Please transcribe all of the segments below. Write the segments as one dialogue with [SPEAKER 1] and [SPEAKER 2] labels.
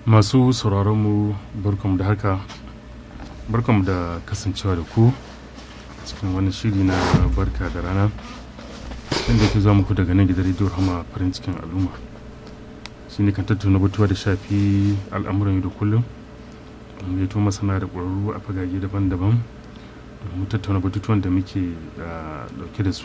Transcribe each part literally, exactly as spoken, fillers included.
[SPEAKER 1] Masu sauraronmu barkamu da haka, barkamu da kasancewa da ku cikin wani shiri na barka da rana inda ke zuwa muku daga nan gidan rediyo Rahama farin cikin al'umma. Shi ne kan tattauna batuwa da shafi al'amuran yau da kullum, mu yato masana da ƙwararru a fagage daban-daban domin tattauna batutuwan da muke dauke da su.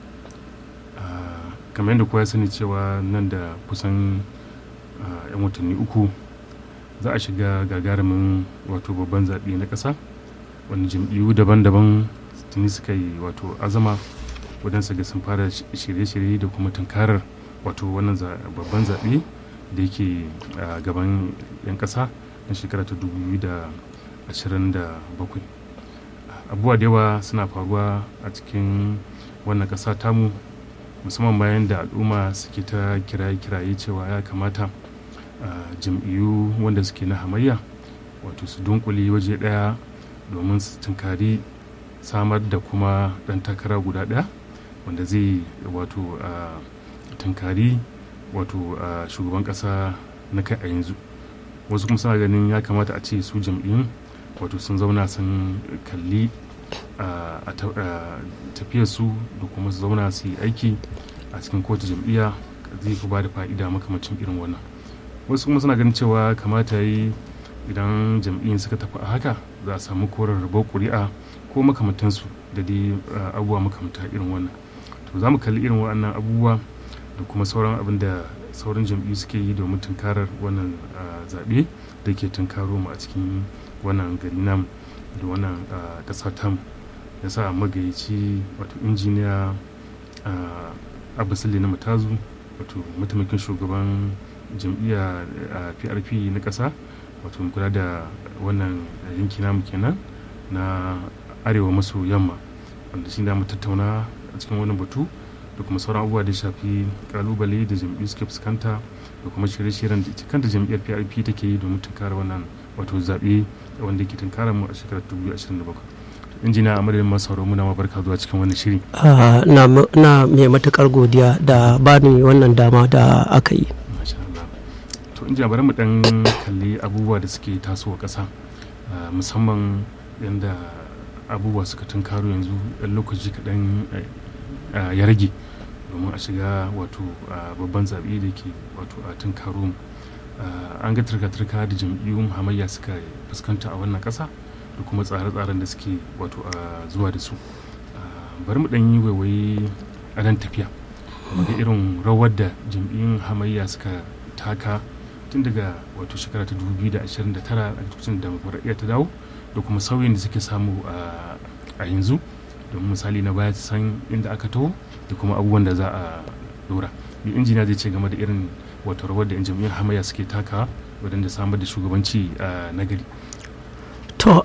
[SPEAKER 1] Kamar yadda kowa ya sani cewa nan da kusan 'yan watanni uku za a shiga gagarumin wato babban zaɓe na ƙasa, wani jam'iyyu daban-daban tuni suka yi wato azama wadansu ga sun fara shirye-shirye da kuma tunkarar wato wannan babban zaɓe da yake gaban 'yan ƙasa na shekara ta dubu biyu da ashirin da bakwai. Abubuwa da yawa suna faruwa a cikin wannan ƙasa tamu, musamman bayan da al'umma suke ta kiraye-kiraye cewa ya kamata Uh, jam'iyyu wanda suke na hamayya wato su dunkule waje daya domin su tunkari samar da kuma dan takara guda daya wanda zai wato uh, tunkari wato uh, shugaban kasa na kai a yanzu. Wasu kuma suna ganin ya kamata a ce su jam'iyyun wato sun zauna sun kalli uh, a uh, tafiyar su da kuma su zauna su yi aiki a cikin kowace jam'iyya zai fi ba da fa'ida makamacin irin wannan. Wasu kuma suna ganin cewa kamata yi idan jam'iyyun suka tafi a haka za a samu korar rabo ƙuri'a ko makamantansu da dai abubuwa makamanta irin wannan. To za mu kalli irin waɗannan abubuwa da kuma sauran abin da sauran jam'iyyu suke yi domin tunkarar wannan zaɓe da ke tunkaro mu a cikin wannan gari namu da wannan ƙasa tamu. Ya sa magayici wato injiniya Abba Sule na Matazu, wato mataimakin shugaban jam'iyya a P R P na ƙasa, wato kula da wannan yanki namu kenan na arewa maso yamma, wanda shi da mu tattauna a cikin wannan batu da kuma sauran abubuwa da shafi kalubale da jam'iyyu suke fuskanta da kuma shirye-shiryen da kanta jam'iyyar P R P take yi domin tunkara wannan wato zaɓe wanda ke tunkara mu a shekarar dubu biyu da ashirin da bakwai. Injiniya a madadin masu sauraro muna barka zuwa cikin wannan shiri.
[SPEAKER 2] na mai matukar godiya da bani wannan dama da aka yi.
[SPEAKER 1] Injiya bari mu dan kalli abubuwa da suke tasowa ƙasa, musamman yadda abubuwa suka tunkaro yanzu ɗan lokaci kaɗan ya rage domin a shiga wato babban zaɓe da ke wato a tunkaro mu. An ga turka-turka da jam'iyyun hamayya suka fuskanta a wannan ƙasa da kuma tsare-tsaren da suke wato zuwa da su. Bari mu dan yi waiwaye a nan tafiya ga irin rawar da jam'iyyun hamayya suka taka tun daga wato shekara ta dubu biyu da ashirin da tara a lokacin da demokuraɗiyya ta dawo da kuma sauyin da suke samu a yanzu, domin misali na baya su san inda aka taho da kuma abubuwan da za a dora. Mai injiniya zai ce game da irin wato rawar da yan jam'iyyar hamayya suke taka wadanda samar da shugabanci na gari.
[SPEAKER 2] To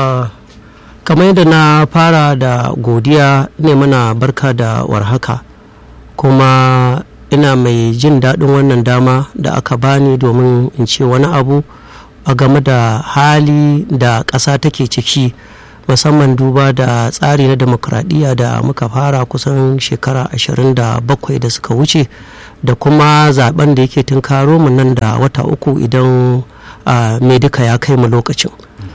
[SPEAKER 2] kamar yadda na fara da godiya ne, muna barka da warhaka, kuma ina mai jin daɗin wannan dama da aka bani domin in ce wani abu a game da hali da ƙasa take ciki, musamman duba da tsari na demokradiyya da muka fara kusan shekara ashirin da bakwai da suka wuce, da kuma zaben da yake tunkaro mu nan da wata uku idan mai duka ya kai mu lokacin.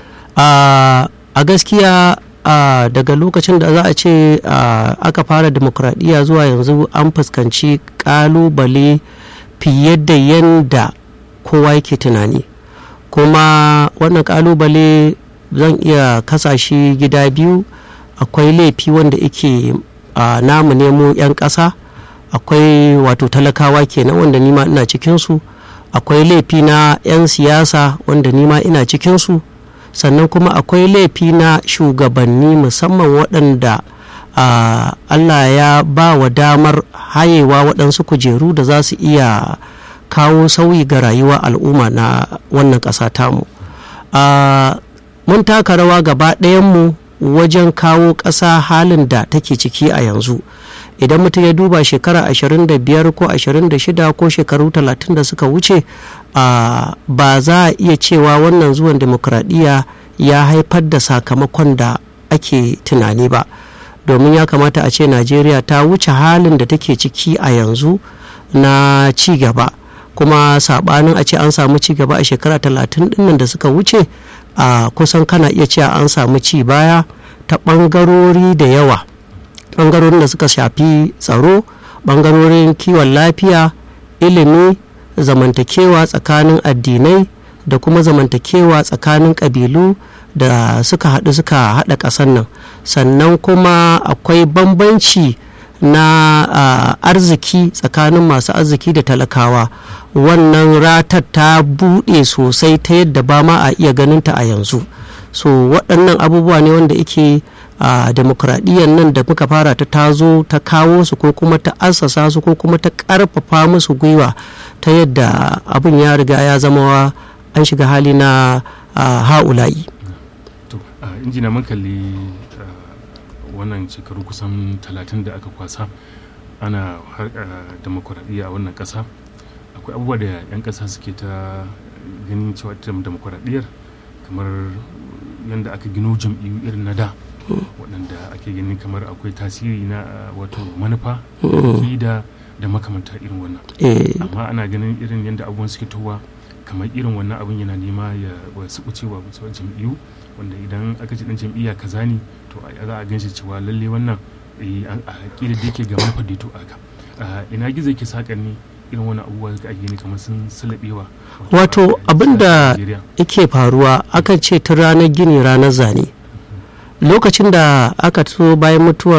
[SPEAKER 2] a gaskiya Uh, daga lokacin da za a ce uh, aka fara demokradiyya zuwa yanzu an fuskanci kalubale fiye da yadda kowa yake tunani, kuma wannan kalubale zan iya kasashe gida biyu. Akwai laifi wanda yake uh, namu nemo 'yan ƙasa, akwai wato talakawa kenan wanda nima ina cikinsu, akwai laifi na 'yan siyasa wanda nima ina cikinsu, sannan kuma akwai laifi na shugabanni musamman waɗanda uh, Allah ya ba wa damar hayewa waɗansu kujeru da za su iya kawo sauyi ga rayuwa al'umma na wannan ƙasa tamu. Uh, mun taka rawa gaba ɗayanmu wajen kawo ƙasa halin da take ciki a yanzu. Idan mutum ya duba shekara ashirin da biyar ko ashirin da shida ko shekaru talatin da suka wuce, uh, ba za a iya cewa wannan zuwan demokradiyya ya haifar da sakamakon da ake tunani ba, domin ya kamata a ce Najeriya ta wuce halin da take ciki a yanzu na ci gaba, kuma saɓanin a ce an samu ci gaba a shekara talatin ɗinnan da suka wuce a kusan kana iya cewa an samu ci baya ta ɓangarori da yawa, ɓangarorin da suka shafi tsaro, ɓangarorin kiwon lafiya, ilimi, zamantakewa tsakanin addinai da kuma zamantakewa tsakanin ƙabilu da suka haɗu suka haɗa ƙasar nan. Sannan kuma akwai bambanci na uh, arziki tsakanin masu arziki da talakawa. Wannan ratar ta buɗe sosai ta yadda ba ma a iya ganinta a yanzu. So waɗannan abubuwa ne wanda yake a uh, demokradiyyar nan da muka fara ta tazo ta kawo su ko kuma ta assasa su ko kuma ta ƙarfafa musu gwiwa ta yadda abin ya riga ya zama an shiga hali na uh, ha'ula'i.
[SPEAKER 1] To uh, injina mun kalli wannan shekaru kusan talatin da aka kwasa ana demokuraɗiyya a wannan ƙasa. Akwai abubuwa da 'yan ƙasa suke ta ganin cewa demokuraɗiyyar kamar yadda aka gino jam'iyyu irin na da waɗanda ake ganin kamar akwai tasiri na wato manufa da da makamanta irin wannan, amma ana ganin irin yadda abubuwan suke towa kamar irin wannan abin yana nema ya wasu ɓucewa jam'iyyu, wanda idan aka ce dan jam'iyya kaza ne to za a ganshi cewa lalle wannan a kila da yake ga manufar da to aka ina gizo yake sakan ne irin wani abubuwa da ake gani kamar sun salabewa.
[SPEAKER 2] Wato abin da yake faruwa akan ce tun ranar gini ranar zane. Lokacin da aka so bayan mutuwar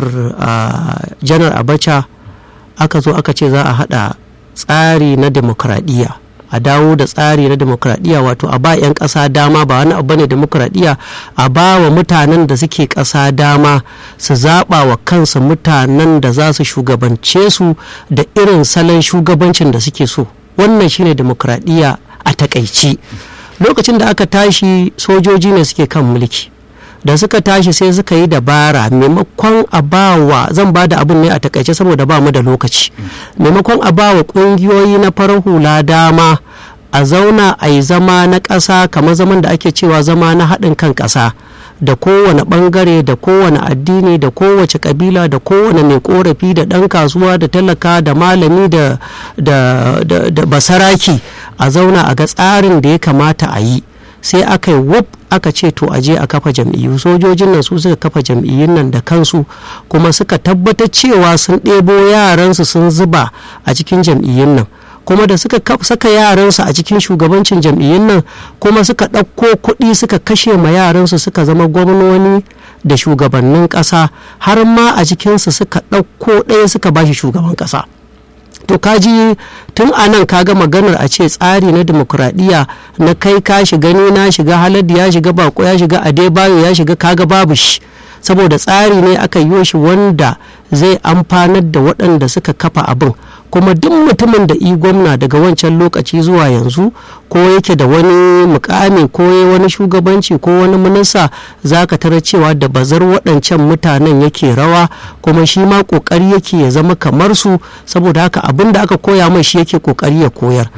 [SPEAKER 2] janar Abacha aka zo aka ce za a hada tsari na demokradiyya, a dawo da tsari na demokradiyya, wato a ba 'yan ƙasa dama, ba wani abu ne demokradiyya, a ba wa mutanen da suke ƙasa dama su zaɓa wa kansu mutanen da za su shugabance su da irin salon shugabancin da suke so. Wannan shine demokradiyya a takaici. Lokacin da aka tashi sojoji ne suke kan mulki, da suka tashi sai suka yi dabara, maimakon a bawa, zan ba da abin ne a takaice saboda ba mu da lokaci, maimakon a bawa kungiyoyi na farar hula dama a zauna a yi zama na ƙasa kamar zaman da ake cewa zama na haɗin kan ƙasa, da kowane ɓangare da kowane addini da kowace ƙabila da kowane mai ƙorafi da ɗan kasuwa da talaka da malami da, da, da, da basaraki a zauna a ga tsarin da ya kamata a yi. Sai aka yi wuf aka ce to aje a kafa jam'iyyu. Sojojin nan su suka kafa jam'iyyun nan da kansu, kuma suka tabbatar cewa sun ɗebo yaransu sun zuba a cikin jam'iyyun nan, kuma da suka saka yaransu a cikin shugabancin jam'iyyun nan kuma suka ɗauko kuɗi suka kashe ma yaransu suka zama gwamnoni da shugabannin ƙasa, har ma a cikinsu suka ɗauko ɗaya suka bashi shugaban ƙasa. To kaji tun a nan kaga maganar a ce tsari na demokuraɗiyya na kai ka shiga ni na shiga Haladu ya shiga Bako ya shiga Adebayo ya shiga, kaga babu shi, saboda tsari ne aka yi shi wanda zai amfanar da waɗanda suka kafa abin. Kuma duk mutumin da i gwamna daga wancan lokaci zuwa yanzu, ko yake da wani mukami ko wani shugabanci ko wani minista, za ka tara cewa da bazar waɗancan mutanen yake rawa, kuma shi ma ƙoƙari yake ya zama kamar su, saboda haka abin da aka koya mai shi yake ƙoƙari ya koyar.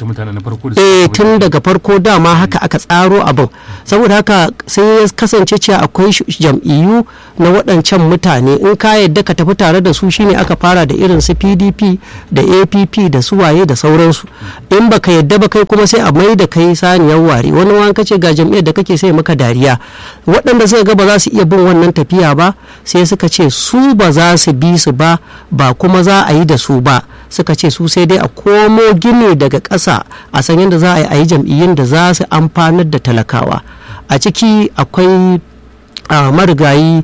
[SPEAKER 2] Eh tun daga farko dama haka aka tsaro abin, saboda haka sai ya kasance cewa akwai jam'iyyu na waɗancan mutane, in ka yadda ka tafi tare da su shine aka fara da irin su P D P da A P P da suwaye da sauransu. In baka yadda ba kai kuma sai a mai da kai saniyar ware, wani wani kace ga jam'iyyar da kake sai maka dariya. Waɗanda suka ga ba za su iya bin wannan tafiya ba sai suka ce su ba za su bi su ba, ba kuma za a yi da su ba, suka ce su sai dai a komo gini daga ƙasa a san yadda za a yi a yi jam'iyyun da za su amfanar da talakawa. A ciki akwai marigayi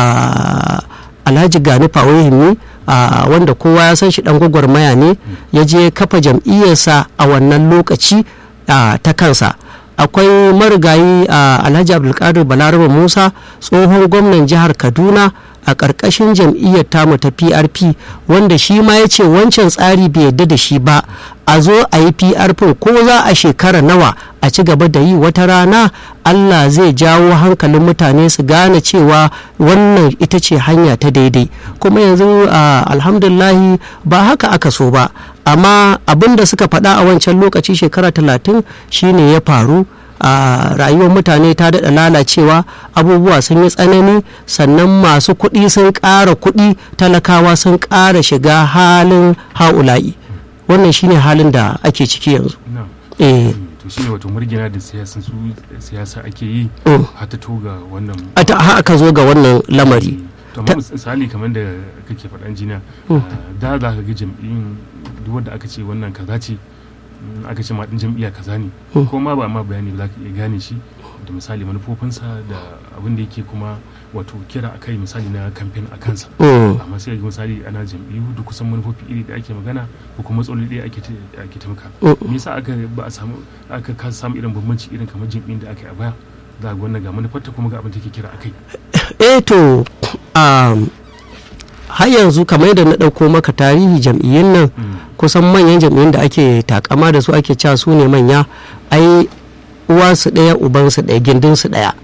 [SPEAKER 2] Alhaji Gani Fawohimi, Uh, wanda kowa ya san shi dan gwagwarmaya ne, ya je kafa jam'iyyarsa a wannan lokaci uh, ta kansa. Akwai marigayi uh, Alhaji Abdulkadir Balaraba Musa, tsohon gwamnan jihar Kaduna a ƙarƙashin jam'iyyar tamu ta P R P, wanda shi ma ya ce wancan tsari bai yadda da shi ba, a zo a yi P R P ko za a shekara nawa a ci gaba da yi, wata rana Allah zai jawo hankalin mutane su gane cewa wannan ita ce hanya ta daidai. Kuma yanzu uh, alhamdulillahi ba haka aka so ba, amma abin da suka faɗa a wancan lokaci shekara talatin shine ya faru. a uh, rayuwar mutane ta daɗa lalacewa, abubuwa sun yi tsanani, sannan masu kuɗi sun ƙara kuɗi, talakawa sun ƙara shiga halin ha'ula'i. wannan shine halin da ake ciki yanzu.
[SPEAKER 1] eh to shine wato murgina da siyasan su siyasa ake yi har ta toga wannan
[SPEAKER 2] har aka zo ga wannan lamari.
[SPEAKER 1] to amma misali kamar da kake faɗan jiniya da za ka ga jam'iyyun duk wanda aka ce wannan kaza ce aka ce ma din jam'iyya kaza ne ko ma ba ma bayani ba za ka iya gane shi da misali manufofinsa da abin da yake kuma wato kira a kai misali na kamfen a kansa amma sai ga misali ana jam'iyyu duk kusan manufofi iri da ake magana ko kuma matsaloli ɗaya ake ake taimaka me yasa aka ba a samu aka ka samu irin bambanci irin kamar jam'iyyun da aka yi a baya za ga wannan ga manufarta kuma ga abin da take kira a kai.
[SPEAKER 2] eh to har yanzu kamar yadda na ɗauko maka tarihi jam'iyyun nan kusan manyan jam'iyyun da ake takama da su ake cewa su ne manya ai uwansu ɗaya ubansu ɗaya gindinsu ɗaya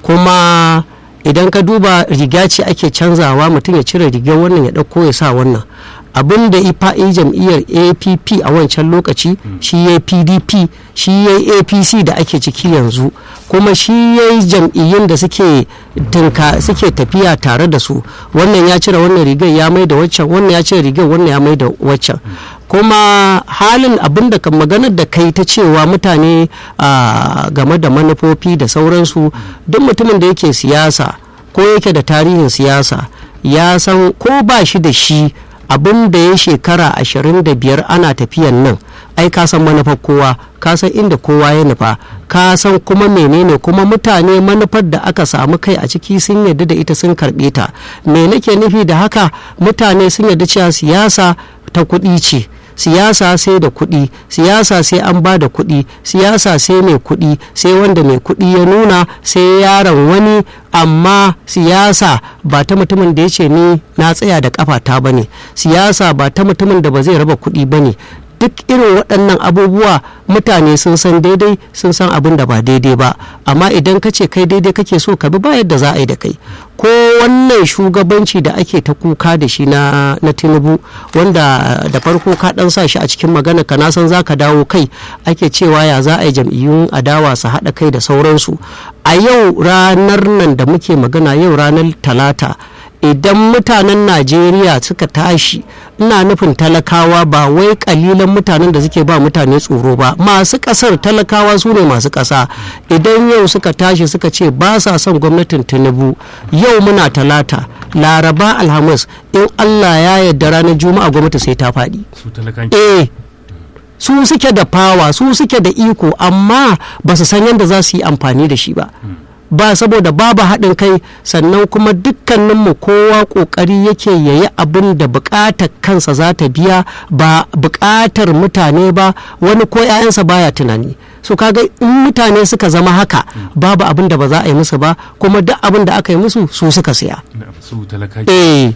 [SPEAKER 2] kuma idan ka duba riga ce ake canzawa mutum ya cire rigar wannan ya ɗauko ya sa wannan abin da ifa'i jam'iyyar A P P a wancan lokaci shi ya P D P shi ya A P C da ake ciki yanzu kuma shi ya jam'iyyun da suke tinka suke tafiya tare da su wannan ya cire wannan rigar ya mai da waccan wannan ya cire rigar wannan ya mai da waccan kuma halin abin da kan maganar da kai ta cewa mutane game da manufofi da sauransu duk mutumin da yake siyasa ko yake da tarihin siyasa ya san ko ba shi da shi abin da ya shekara ashirin da biyar ana tafiyan nan ai ka san manufar kowa ka san inda kowa ya nufa ka san kuma menene kuma mutane manufar da aka samu kai a ciki sun yarda da ita sun karbe ta me nake nufi da haka mutane sun yarda cewa siyasa ta kuɗi ce siyasa sai da kuɗi siyasa sai an ba da kuɗi siyasa sai mai kuɗi sai wanda mai kuɗi ya nuna sai yaron wani amma siyasa ba ta mutumin da ya ce ni na tsaya da kafata ba ne siyasa ba ta mutumin da ba zai raba kuɗi ba ne duk irin waɗannan abubuwa mutane sun san daidai sun san abin da ba daidai ba amma idan ka ce kai daidai kake so ka bi ba yadda za a yi da kai ko wannan shugabanci da ake ta kuka da shi na, na tinubu wanda da farko ka ɗan sa shi a cikin magana ka na san za ka dawo kai ake cewa ya za a yi jam'iyyun adawa su haɗa kai da sauransu a yau ranar nan da muke magana yau ranar talata idan mutanen najeriya suka tashi ina nufin talakawa ba wai kalilan mutanen da suke ba mutane tsoro ba masu kasar talakawa su ne masu kasa idan yau suka tashi suka ce ba sa son gwamnatin tinubu yau muna talata laraba alhamis in allah ya yarda ranar juma'a gwamnati sai ta faɗi eh su suke da fawa su suke da iko amma ba su san yadda za su yi amfani da shi ba ba saboda babu haɗin kai sannan kuma dukkaninmu kowa ƙoƙari yake yayi abin da buƙatar kansa za ta biya ba buƙatar mutane ba wani ko 'ya'yansa baya tunani so kaga in mutane suka zama haka babu abin da ba za a yi musu ba kuma duk abin da aka yi musu su suka siya eh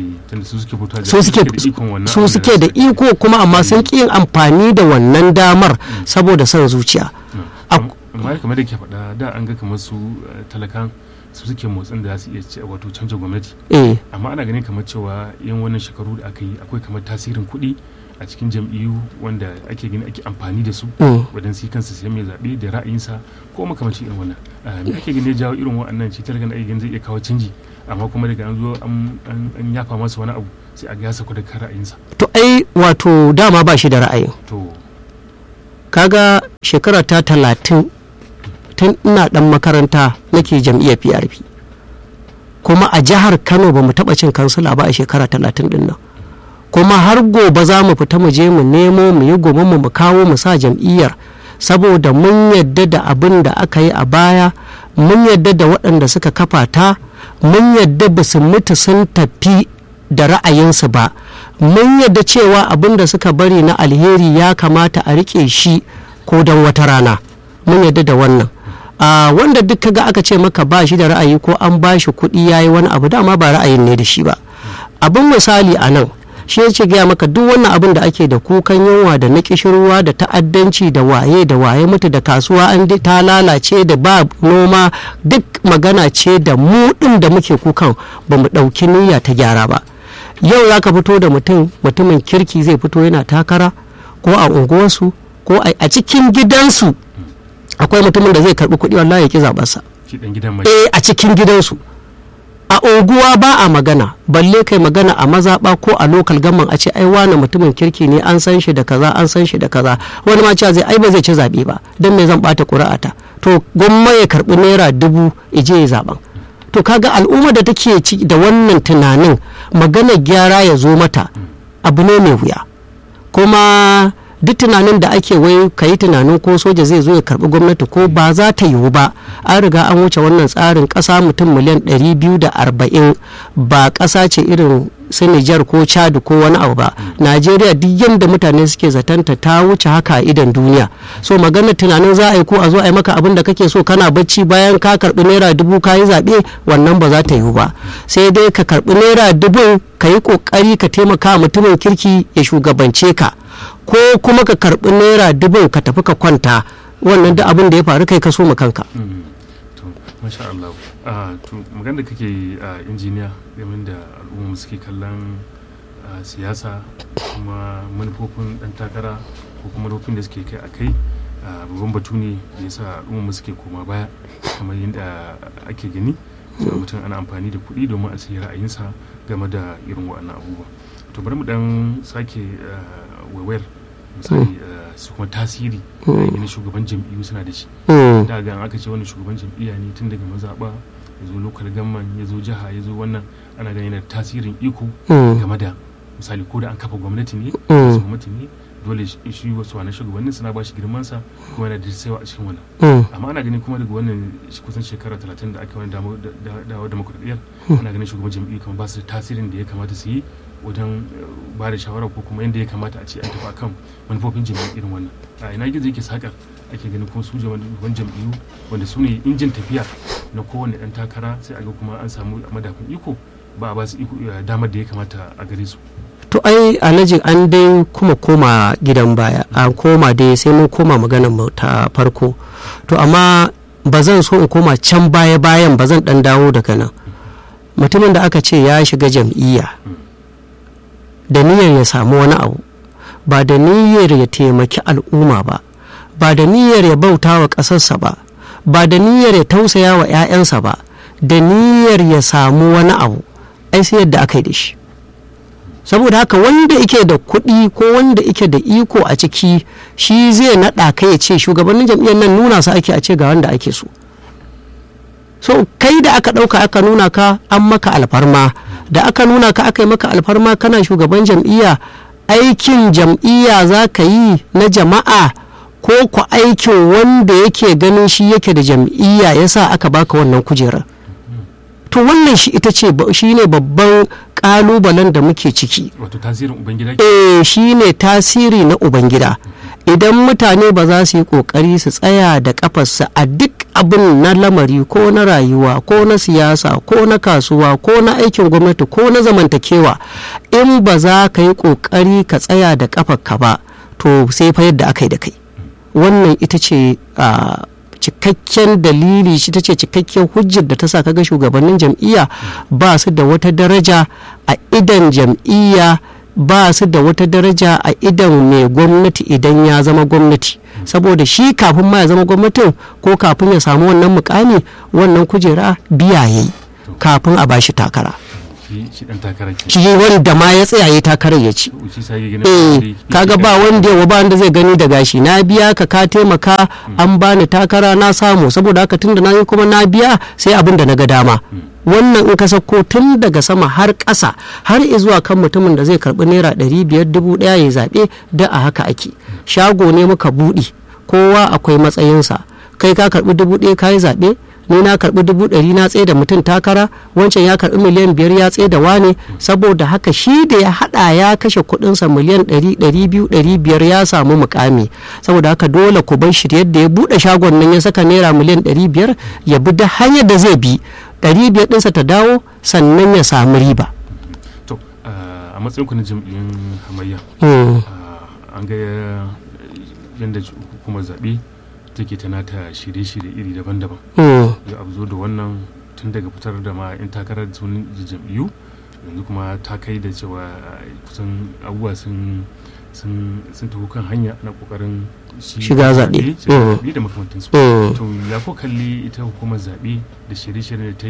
[SPEAKER 2] su suke da iko kuma amma sun ƙi yin amfani da wannan damar saboda son zuciya
[SPEAKER 1] amma kamar da ke faɗa da an ga kamar su talakan su suke motsin da za su iya wato canja gwamnati amma ana ganin kamar cewa yin wannan shekaru da aka yi akwai kamar tasirin kuɗi a cikin jam'iyyu wanda ake gani ake amfani da su wajen su kansu sai mai zaɓe da ra'ayinsa ko makamancin irin wannan me ake gani jawo irin waɗannan shi talakan ake gani zai iya kawo canji amma kuma daga an zo an yafa masa wani abu sai a ga ya sako da kan ra'ayinsa
[SPEAKER 2] to ai wato dama ba shi da ra'ayin
[SPEAKER 1] to
[SPEAKER 2] kaga shekara ta talatin tun ina dan makaranta nake jam'iyyar P R P kuma a jihar Kano ba mu taba cin kansila ba a shekara talatin din nan kuma har gobe za mu fita mu je mu nemo mu yi gobe mu mu kawo mu sa jam'iyyar saboda mun yadda da abin da aka yi a baya mun yadda da waɗanda suka kafa ta mun yadda ba su mutu sun tafi da ra'ayinsu ba mun yadda cewa abin da suka bari na alheri ya kamata a rike shi ko don wata rana mun yadda da wannan Uh, wanda duk kaga aka ce maka ba shi da ra'ayi ko an ba shi kuɗi ya yi wani abu dama ba ra'ayin ne da shi ba abin misali a nan shi ya ce gaya maka duk wannan abin da ake da kukan yunwa da na kishirwa da ta'addanci da waye da waye mutu da kasuwa an ta lalace da ba noma duk magana ce da mu ɗin da muke kukan ba mu ɗauki niyya ta gyara ba yau za ka fito da mutum mutumin kirki zai fito yana takara ko a unguwarsu ko a cikin gidansu akwai mutumin da zai karbi kuɗi wallahi ya ki zaɓarsa eh a cikin gidansu a unguwa ba a magana, balle kai magana a mazaɓa ko a lokal gaman a ce ai wani mutumin kirki ne, an san shi da kaza an san shi da kaza. Wani ma cewa zai ai ba zai ci zaɓe ba, don me zan ɓata ƙuri'ata. To gwamma ya karɓi naira dubu ya je ya zaɓen. To kaga al'umma da take ci da wannan tunanin maganar gyara ya zo mata abu ne mai wuya. Kuma duk tunanin da ake wai ka yi tunanin ko soja zai zo ya karbi gwamnati ko ba za ta yiwu ba. An riga an wuce wannan tsarin. Ƙasa mutum miliyan ɗari biyu da arba'in ba ƙasa ce irin su Nijar ko Chad ko wani abu ba. Najeriya duk yadda mutane suke zatanta ta wuce haka a idan duniya. So magana tunanin za a yi ko a zo a yi maka abin da kake so kana bacci bayan ka karbi naira dubu ka yi zaɓe, wannan ba za ta yiwu ba. Sai dai ka karbi naira dubu ka yi ƙoƙari ka taimaka mutumin kirki ya shugabance ka, ko kuma ka karbi naira dubu ka tafi ka kwanta. Wannan da abin da ya faru kai ka so mu kanka.
[SPEAKER 1] Masha Allah. To magana da kake a injiniya game da al'umma suke kallon siyasa kuma manufofin dan takara ko kuma manufofin da suke kai a kai babban batu ne da yasa al'umma suke koma baya kamar yadda ake gani. Mutum ana amfani da kuɗi domin a sayi ra'ayinsa game da irin waɗannan abubuwa. To bari mu dan sake waiwayar misali su kuma tasiri na shugaban jam'iyyu suna da shi. Da ga aka ce wani shugaban jam'iyya ne tun daga mazaɓa ya zo lokal gamman ya zo jiha ya zo wannan, ana ganin yana tasirin iko game da misali ko da an kafa gwamnati ne su gwamnati ne dole shi wasu wani shugabannin suna ba shi girmansa kuma yana da saiwa a cikin wannan. Amma ana ganin kuma daga wannan kusan shekara talatin da aka wani dawo demokradiyyar ana ganin shugaban jam'iyyu kamar ba su da tasirin da ya kamata su yi wajen ba da shawara ko kuma yadda ya kamata a ce an tafi akan manufofin jam'iyyu irin wannan. A ina gizo yake sakar ake ganin kuma su jaman jam'iyyu wanda su ne injin tafiya na kowane ɗan takara, sai a ga kuma an samu madafin iko ba a ba su damar da ya kamata a gare su.
[SPEAKER 2] To ai alhaji an dai kuma koma gidan baya, an koma dai sai mun koma maganar mu ta farko. To amma ba zan so in koma can baya bayan, ba zan dan dawo daga nan. Mutumin da aka ce ya shiga jam'iyya da niyyar ya samu wani abu, ba da niyyar ya taimaki al'umma ba, ba da niyyar ya bauta wa ƙasarsa ba, ba da niyyar ya tausaya wa 'ya'yansa ba, da niyyar ya samu wani abu, ai sai yadda aka yi da shi. Saboda haka wanda ike da kuɗi ko wanda ike da iko a ciki shi zai naɗa kai ya ce shugabannin jam'iyyar nan nuna su ake a ce ga wanda ake so. So kai da aka ɗauka aka nuna ka an maka alfarma, da aka nuna ka aka yi maka alfarma kana shugaban jam'iyya, aikin jam'iyya za ka yi na jama'a ko ku aikin wanda yake ganin shi yake da jam'iyya yasa aka baka wannan kujerar. To wannan shi ita ce shi ne babban kalubalen da muke ciki.
[SPEAKER 1] Wato tasirin ubangida.
[SPEAKER 2] Eh shi ne tasiri na ubangida. Idan mutane ba za su yi kokari su tsaya da kafarsa a duk abin na lamari ko na rayuwa ko na siyasa ko na kasuwa ko na aikin gwamnati ko na zamantakewa, in ba za ka yi kokari ka tsaya da kafarka ba, to sai fa yadda aka yi da kai. Wannan ita ce cikakken dalili, shi ta ce cikakken hujjar da ta sa kaga shugabannin jam'iyya ba su da wata daraja a idan jam'iyya, ba su da wata daraja a idan mai gwamnati idan ya zama gwamnati. Saboda shi kafin ma ya zama gwamnatin ko kafin ya samu wannan mukami, wannan kujera biya yayi kafin a bashi takara. Shi wanda ma ya tsayaye takarar ya ci. Eh kaga ba wanda yawa ba wanda zai gani da gashi, na biya ka ka taimaka an bani takara na samu, saboda haka tunda na yi kuma na biya sai abin da na ga dama. Wannan in ka sako tun daga sama har ƙasa har zuwa kan mutumin da zai karbi naira ɗari biyar dubu ɗaya ya zaɓe, da a haka ake. Shago ne muka buɗe, kowa akwai matsayinsa. Kai ka karbi dubu ɗaya ka yi zaɓe, ni na karbi dubu ɗari na tsaye da mutum takara, wancan ya karbi miliyan biyar ya tsaye da wane. Saboda haka shi da ya hada ya kashe kuɗinsa miliyan ɗari, ɗari biyu, ɗari biyar ya samu mukami. Saboda haka dole ku bar shi yadda ya buɗe shagon nan ya saka naira miliyan ɗari biyar, ya bi da hanyar da zai bi ɗari biyar ɗinsa ta dawo sannan ya samu riba.
[SPEAKER 1] To a matsayin ku na jam'iyyun hamayya, an ga yadda hukumar zaɓe take tana ta shirye-shirye iri daban-daban. Ya abu zo da wannan tun daga fitar da ma in takarar sunan jam'iyyu, yanzu kuma ta kai da cewa kusan abubuwa sun sun tafi kan hanya na kokarin
[SPEAKER 2] shiga zaɓe
[SPEAKER 1] da makamantansu. To ya ko kalli ita hukumar zaɓe da shirye-shirye da ta yi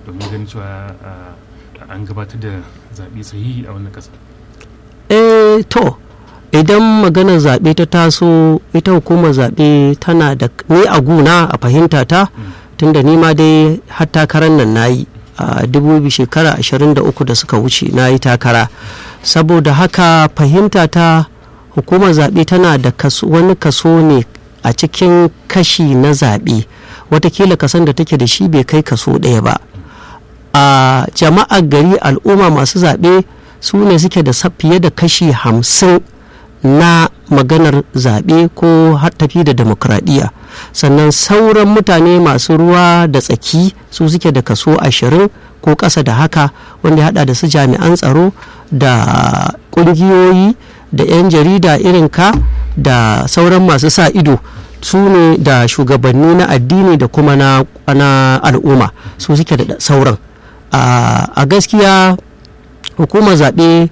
[SPEAKER 1] domin ganin cewa an gabatar da zaɓe sahihi a wannan ƙasa?
[SPEAKER 2] eh to idan maganar zaɓe ta taso, ita hukumar zaɓe tana da, ni a guna a fahimta ta, tunda ni ma dai har takarar nan na yi a dubu shekara ashirin da uku da suka wuce na yi takara, saboda haka fahimta ta hukumar zaɓe tana da kaso, wani kaso ne a cikin kashi na zaɓe, watakila kasan da take da shi bai kai kaso ɗaya ba. a jama'ar gari, al'umma masu zaɓe su ne suke da fiye da kashi hamsin na maganar zaɓe ko tafi da demokradiyya, sannan sauran mutane masu ruwa da tsaki su suke da kaso ashirin ko ƙasa da haka, wanda ya hada da su jami'an tsaro da ƙungiyoyi da 'yan jarida irin ka da sauran masu sa ido, su ne da shugabanni na addini da kuma na, na al'umma su suke da sauran. a gaskiya hukumar zaɓe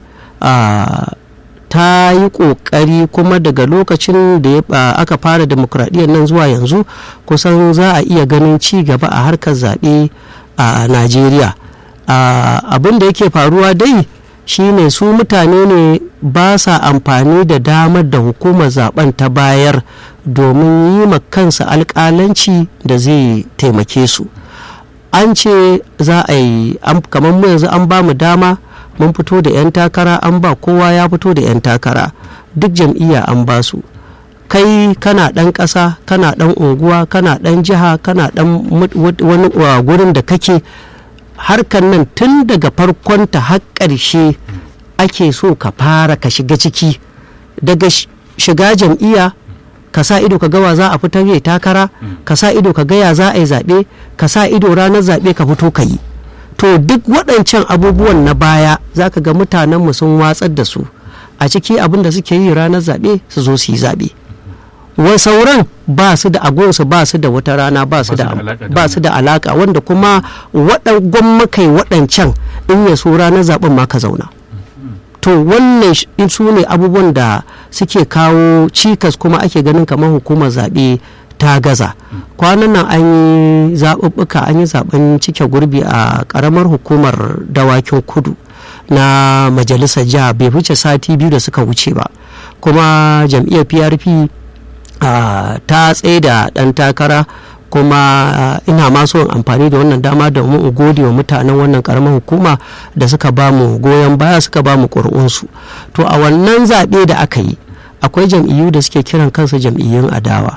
[SPEAKER 2] ta yi ƙoƙari, kuma daga lokacin da aka fara demokradiyyar nan zuwa yanzu kusan za a iya ganin ci gaba a harkar zaɓe a Najeriya. Abin da yake faruwa dai shine su mutane ne ba sa amfani da damar da hukumar zaben ta bayar domin yi ma kansa alƙalanci da zai taimake su. An ce za a yi kamar mu yanzu an ba mu dama mun fito da 'yan takara, an ba kowa ya fito da 'yan takara, duk jam'iyya an ba su. Kai kana ɗan ƙasa, kana ɗan unguwa, kana ɗan jiha, kana ɗan wani gurin da kake, harkar nan tun daga farkonta har ƙarshe ake so ka fara ka shiga ciki. Daga shiga jam'iyya ka sa ido ka gawa za a fitar yi takara, ka sa ido ka gaya za a yi zaɓe, ka sa ido ranar zaɓe ka fito ka yi. To duk waɗancan abubuwan na baya za ka ga mutanenmu sun watsar da su, a ciki abin da suke yi ranar zaɓe su zo su yi zaɓe. Wa sauran ba su da agonsu, ba su da wata rana, ba su da alaka, wanda kuma waɗan gwammakai waɗancan in ya so ranar zaɓen ma ka zauna. To wannan su ne abubuwan da suke kawo cikas, kuma ake ganin kamar hukumar zaɓe ta gaza. Kwanan nan an yi zaɓuɓɓuka, an yi zaɓen cike gurbi a ƙaramar hukumar dawakin kudu na majalisar jiha, bai wuce sati biyu da suka wuce ba, kuma jam'iyyar P R P Uh, ta tsaye da ɗan takara, kuma uh, ina ma so amfani da wannan dama domin in gode wa mutanen wannan karamar hukuma da suka ba mu goyon baya, suka ba mu ƙuri'unsu. To a wannan zaɓe da aka yi akwai jam'iyyu da suke kiran kansu jam'iyyun adawa,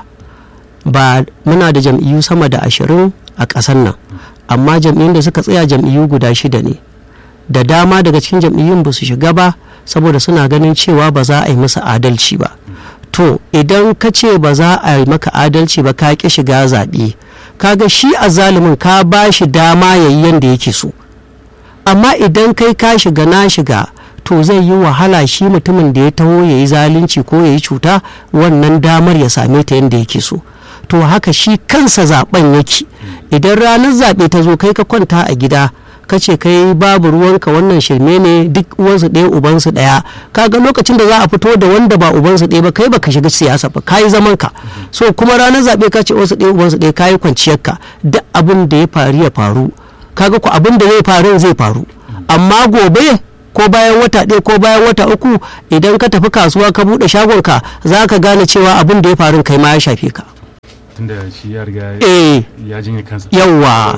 [SPEAKER 2] ba muna da jam'iyyu sama da ashirin a ƙasar nan, amma jam'iyyun da suka tsaya jam'iyyu guda shida ne. Da dama daga cikin jam'iyyun ba su shiga ba saboda suna ganin cewa ba za a yi musu adalci ba. To idan ka ce ba za a yi maka adalci ba, ka ƙi shiga zaɓe, kaga shi a zalimin ka ba shi dama ya yi yadda yake so. Amma idan kai ka shiga na shiga, to zai yi wahala shi mutumin da ya taho ya yi zalunci ko ya yi cuta wannan damar ya same ta yadda yake so. To haka shi kansa zaɓen yake. Idan ranar zaɓe ta zo kai ka kwanta a gida ka ce kai babu ruwanka, wannan shirme ne, duk uwansu ɗaya ubansu ɗaya, kaga lokacin da za a fito da wanda ba ubansu ɗaya ba kai baka shiga siyasa ba, kayi zaman ka. So kuma ranar zaɓe ka ce uwansu ɗaya ubansu ɗaya, kayi kwanciyar ka, duk abin da ya faru ya faru, kaga ku abin da zai faru zai faru. Amma gobe ko bayan wata ɗaya ko bayan wata uku idan ka tafi kasuwa ka buɗe shagonka, za ka gane cewa abin da ya faru kai ma ya shafe ka.
[SPEAKER 1] Tunda shi ya riga ya jinye kansa,
[SPEAKER 2] yawa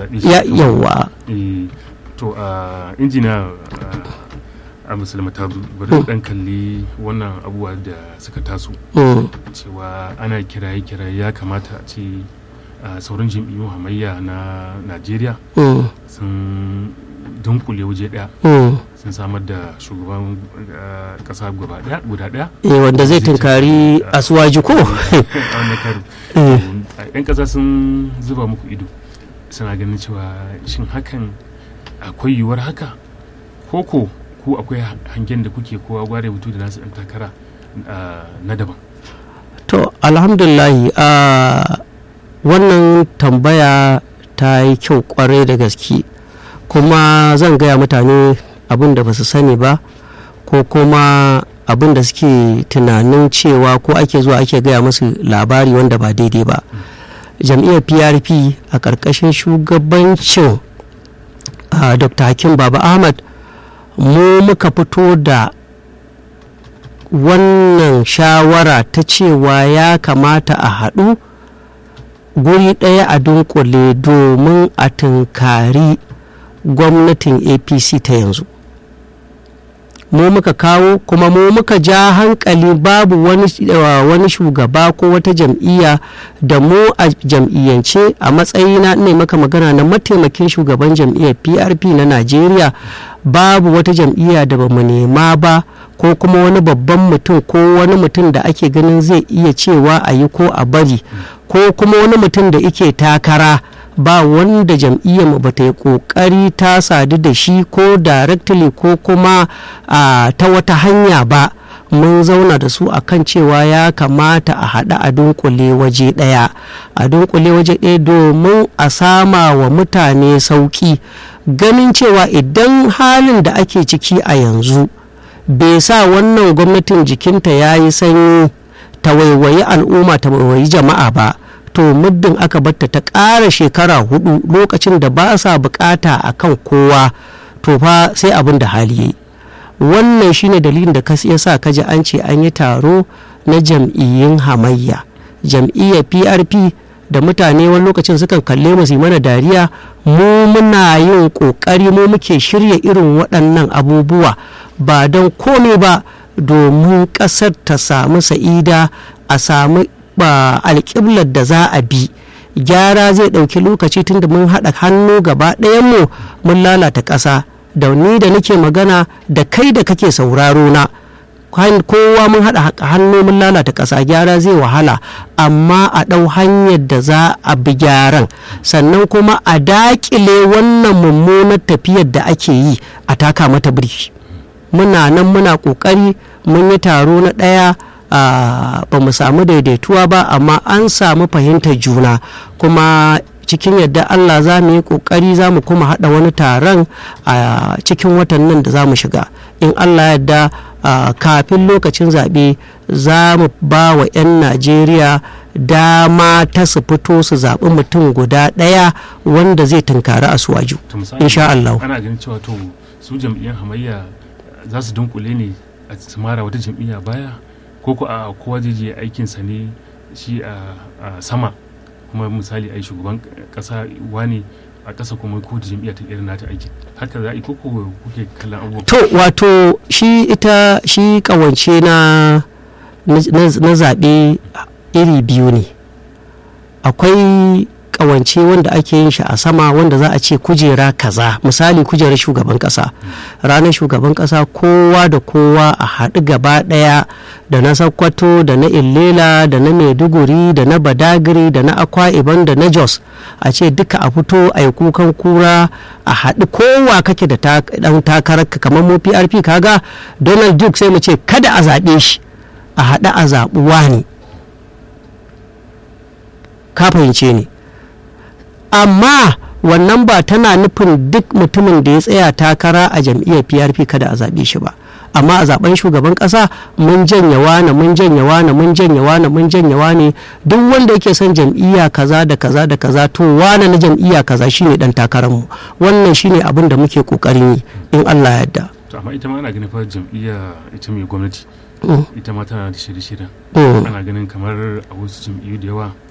[SPEAKER 2] yawa.
[SPEAKER 1] To a injiniya a musulma ta bari dan kalli wannan abubuwa da suka taso, cewa ana kiraye kiraye ya kamata a ce sauran jam'iyyun hamayya na Najeriya sun dunkule waje daya, sun samar da shugaban kasa guda daya
[SPEAKER 2] wanda zai tunkari asuwaji ko
[SPEAKER 1] yan kasa sun zuba muku ido, suna ganin cewa shin hakan akwai yiwuwar haka, koko ku akwai hangen da kuke kowa gware mutu da nasu ɗan takara na daban?
[SPEAKER 2] To alhamdulillahi, wannan tambaya ta yi kyau kwarai da gaske, kuma zan gaya mutane abin da ba su sani ba, ko kuma abin da suke tunanin cewa ko ake zuwa ake gaya musu labari wanda ba daidai ba. Jam'iyyar P R P a ƙarƙashin shugabancin uh, dr hakim baba ahmad mu muka fito da wannan shawara ta cewa ya kamata a haɗu guri ɗaya a dunkule domin a tunkari gwamnatin A P C ta yanzu. Mu muka kawo kuma mu muka ja hankali babu wani, uh, wani shugaba ko wata jam'iyya da mu a jam'iyyance a matsayina ne maka magana na mataimakin shugaban jam'iyyar P R P na Najeriya, babu wata jam'iyya da ba mu nema ba ko kuma wani babban mutum ko wani mutum da ake ganin zai iya cewa a yi ko a bari ko kuma wani mutum da ike takara, ba wanda jam'iyyar mu bata yi kokari ta sadu da shi ko directly ko kuma uh, ta wata hanya ba. Mun zauna da su akan cewa ya kamata a haɗa a dunkule waje ɗaya a dunkule waje ɗaya domin a sama wa mutane sauƙi, ganin cewa idan halin da ake ciki a yanzu bai sa wannan gwamnatin jikinta ya yi sanyi ta waiwayi al'umma ta waiwayi jama'a ba, to muddin aka batta ta ƙara shekara hudu lokacin da ba sa bukata a kan kowa, to fa sai abin da hali yi. Wannan shine dalilin da ya sa kaji an ce an yi taro na jam'iyyun hamayya, jam'iyyar P R P da mutane wani lokacin sukan kalle mu su mana dariya, mu muna yin kokari, mu muke shirya irin waɗannan abubuwa ba don komai ba domin ƙasar ta samu sa'ida, a samu ba alƙiblar da za a bi. Gyara zai ɗauki lokaci tunda mun haɗa hannu gaba ɗayanmu mun lalata ƙasa, da ni da nake magana da kai da kake sauraro na, kowa mun haɗa hannu mun lalata ƙasa. Gyara zai wahala, amma a ɗau hanyar da za a bi gyaran, sannan kuma a daƙile wannan mummunar tafiyar da ake yi, a taka mata birki. Muna nan muna ƙoƙari, mun yi taro na ɗaya, Uh, ba mu samu daidaituwa ba, amma an samu fahimtar juna, kuma cikin yadda Allah za mu yi kokari za mu kuma haɗa wani taron a uh, cikin watan nan da za mu shiga in Allah yadda. Uh, kafin lokacin zaɓe za mu ba wa 'yan Najeriya dama ta su fito su zaɓi mutum guda ɗaya wanda zai tunkari Asuwaju, insha Allah.
[SPEAKER 1] Ana ganin cewa to su jam'iyyar hamayya za su dunkule ne a samara wata jam'iyya baya, ko ko a kowa zai je aikinsa ne shi a sama, kuma misali ai shugaban kasa wani a kasa kuma ko da jam'iyya ta irin nata aiki, haka za a yi ko ko kuke kallon abubuwa? To wato shi ita shi kawance na na zaɓe iri biyu ne. Akwai kawance wanda ake yin shi a sama, wanda za a ce kujera kaza, misali kujerar shugaban kasa, ranar shugaban kasa kowa da kowa a haɗu gaba ɗaya, da na Sokoto da na Illela da na Maiduguri da na Badagry da na Akwa Ibom da na Jos, a ce duka a fito a yi kukan kura, a haɗu kowa kake da ɗan takararka. Kamar mu P R P kaga Donald Duke sai mu ce kada a zaɓe shi, a haɗu a zaɓuwa ne, ka fahimce ni. Amma wannan ba tana nufin duk mutumin da ya tsaya takara a jam'iyyar P R P kada a zaɓe shi ba. Amma a zaben shugaban ƙasa mun janye wane mun janye wane mun janye wane mun janye wane, duk wanda yake son jam'iyya kaza da kaza da kaza to wane na jam'iyya kaza shine dan takararmu. Wannan shine abin da muke kokarin yi in Allah ya yarda. To amma ita ma ana ganin fa jam'iyya ita mai gwamnati ita ma tana da shirye-shiryen. Ana ganin kamar a wasu jam'iyyu da yawa